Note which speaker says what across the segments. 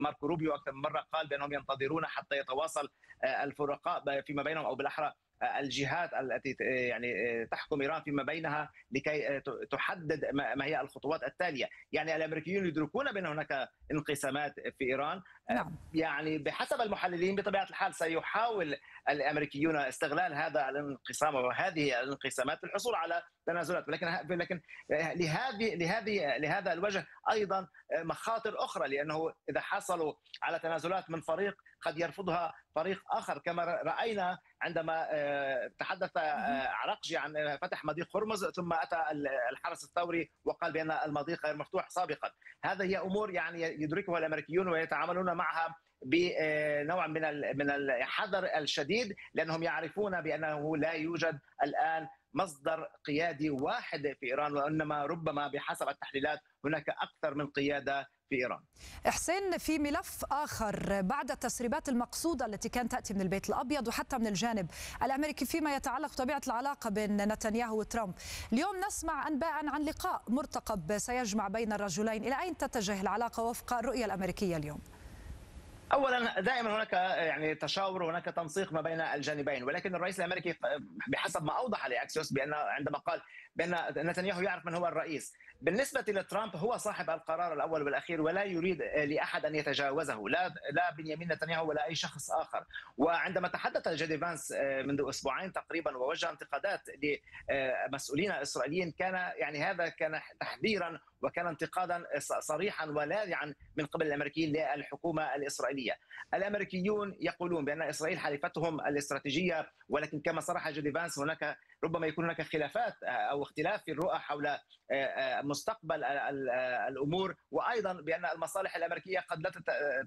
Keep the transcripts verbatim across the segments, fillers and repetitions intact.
Speaker 1: ماركو روبيو أكثر من مرة قال بأنهم ينتظرون حتى يتواصل الفرقاء فيما بينهم، أو بالأحرى الجهات التي يعني تحكم ايران فيما بينها لكي تحدد ما هي الخطوات التاليه، يعني الامريكيون يدركون بان هناك انقسامات في ايران.
Speaker 2: نعم.
Speaker 1: يعني بحسب المحللين بطبيعه الحال سيحاول الامريكيون استغلال هذا الانقسام وهذه الانقسامات للحصول على تنازلات، ولكن لكن لهذه لهذه لهذا الوجه ايضا مخاطر اخرى، لانه اذا حصلوا على تنازلات من فريق قد يرفضها فريق اخر، كما راينا عندما تحدث عراقجي عن فتح مضيق هرمز ثم اتى الحرس الثوري وقال بان المضيق غير مفتوح سابقا. هذه هي امور يعني يدركها الامريكيون ويتعاملون معها بنوع من من الحذر الشديد، لانهم يعرفون بانه لا يوجد الان مصدر قيادي واحد في ايران، وانما ربما بحسب التحليلات هناك اكثر من قياده في إيران.
Speaker 2: حسين، في ملف آخر بعد التسريبات المقصودة التي كانت تأتي من البيت الأبيض وحتى من الجانب الأمريكي فيما يتعلق بطبيعة العلاقة بين نتنياهو وترامب، اليوم نسمع أنباء عن لقاء مرتقب سيجمع بين الرجلين، إلى أين تتجه العلاقة وفق الرؤية الأمريكية اليوم؟
Speaker 1: اولا دائما هناك يعني تشاور وهناك تنسيق ما بين الجانبين، ولكن الرئيس الامريكي بحسب ما اوضح لاكسيوس بان عندما قال بان نتنياهو يعرف من هو الرئيس، بالنسبه لترامب هو صاحب القرار الاول والاخير ولا يريد لاحد ان يتجاوزه، لا لا بنيامين نتنياهو ولا اي شخص اخر. وعندما تحدث جدي فانس منذ اسبوعين تقريبا ووجه انتقادات لمسؤولين اسرائيليين، كان يعني هذا كان تحذيرا وكان انتقادا صريحا ولاذعا من قبل الامريكيين للحكومه الاسرائيليه. الامريكيون يقولون بان اسرائيل حليفتهم الاستراتيجيه، ولكن كما صرح جدي فانس هناك ربما يكون هناك خلافات او اختلاف في الرؤى حول مستقبل الامور، وايضا بان المصالح الامريكيه قد لا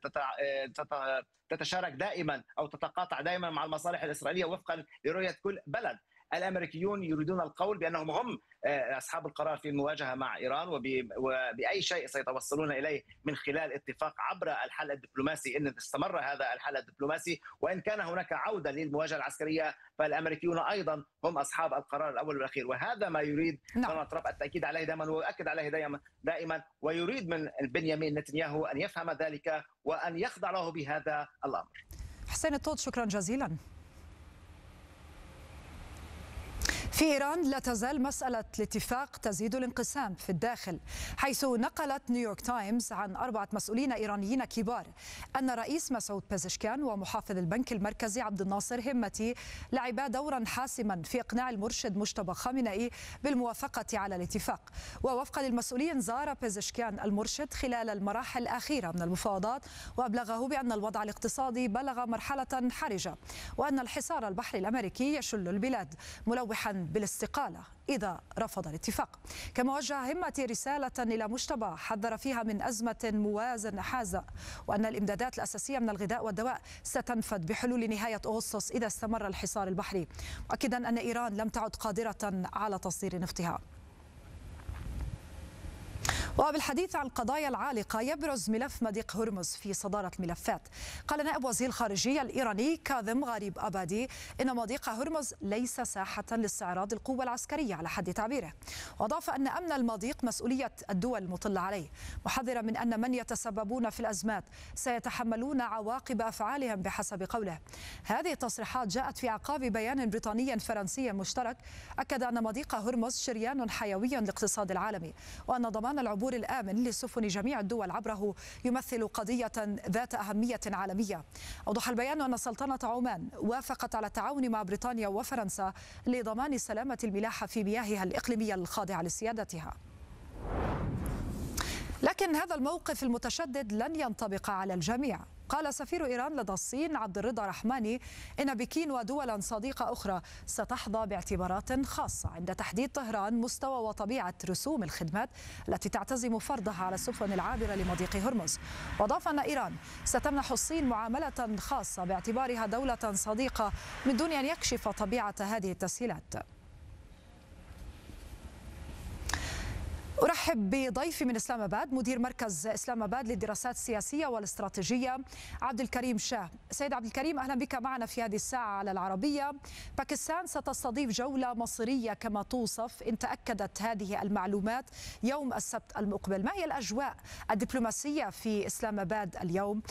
Speaker 1: تتشارك دائما او تتقاطع دائما مع المصالح الاسرائيليه وفقا لرؤيه كل بلد. الامريكيون يريدون القول بانهم هم اصحاب القرار في المواجهه مع ايران، وباي شيء سيتوصلون اليه من خلال اتفاق عبر الحل الدبلوماسي ان استمر هذا الحل الدبلوماسي، وان كان هناك عوده للمواجهه العسكريه فالامريكيون ايضا هم اصحاب القرار الاول والاخير، وهذا ما يريد دونالد ترامب التاكيد عليه دائما واكد عليه دائما دائما ويريد من بنيامين نتنياهو ان يفهم ذلك وان يخضع له بهذا الامر.
Speaker 2: حسين الطود، شكرا جزيلا. في إيران لا تزال مسألة الاتفاق تزيد الانقسام في الداخل، حيث نقلت نيويورك تايمز عن أربعة مسؤولين إيرانيين كبار أن الرئيس مسعود بيزشكان ومحافظ البنك المركزي عبد الناصر همتي لعبا دورا حاسما في إقناع المرشد مجتبى خامنئي بالموافقة على الاتفاق. ووفقا للمسؤولين زار بيزشكان المرشد خلال المراحل الأخيرة من المفاوضات وأبلغه بأن الوضع الاقتصادي بلغ مرحلة حرجة وأن الحصار البحري الأمريكي يشل البلاد، ملوحا بالاستقالة إذا رفض الاتفاق. كما وجه همتي رسالة إلى مجتبى حذر فيها من أزمة موازنة حازة، وأن الإمدادات الأساسية من الغذاء والدواء ستنفد بحلول نهاية أغسطس إذا استمر الحصار البحري، مؤكدا أن إيران لم تعد قادرة على تصدير نفطها. وبالحديث عن القضايا العالقة يبرز ملف مضيق هرمز في صدارة الملفات. قال نائب وزير الخارجية الإيراني كاظم غريب أبادي إن مضيق هرمز ليس ساحة لاستعراض القوة العسكرية على حد تعبيره، وأضاف أن أمن المضيق مسؤولية الدول المطلة عليه، محذرا من أن من يتسببون في الأزمات سيتحملون عواقب أفعالهم بحسب قوله. هذه التصريحات جاءت في أعقاب بيان بريطاني فرنسي مشترك أكد أن مضيق هرمز شريان حيوي للاقتصاد العالمي، وأن ضمان العبور الآمن لسفن جميع الدول عبره يمثل قضية ذات أهمية عالمية. أوضح البيان أن سلطنة عمان وافقت على التعاون مع بريطانيا وفرنسا لضمان سلامة الملاحة في مياهها الإقليمية الخاضعة لسيادتها. لكن هذا الموقف المتشدد لن ينطبق على الجميع. قال سفير إيران لدى الصين عبد الرضا رحماني إن بكين ودول صديقة أخرى ستحظى باعتبارات خاصة عند تحديد طهران مستوى وطبيعة رسوم الخدمات التي تعتزم فرضها على السفن العابرة لمضيق هرمز. وأضاف أن إيران ستمنح الصين معاملة خاصة باعتبارها دولة صديقة من دون أن يكشف طبيعة هذه التسهيلات. أرحب بضيفي من إسلام آباد مدير مركز إسلام آباد للدراسات السياسية والاستراتيجية عبد الكريم شاه. سيد عبد الكريم، أهلا بك معنا في هذه الساعة على العربية. باكستان ستستضيف جولة مصيرية كما توصف إن تأكدت هذه المعلومات يوم السبت المقبل. ما هي الأجواء الدبلوماسية في إسلام آباد اليوم